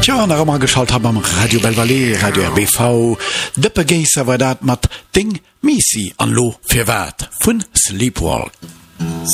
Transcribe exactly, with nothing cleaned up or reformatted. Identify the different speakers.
Speaker 1: Tja, nach immer geschalt haben am Radio Belvalais, Radio R B V, Dëppe Geiser war dat mat Ding Misi an Lo fir wat vun Sleepwalk.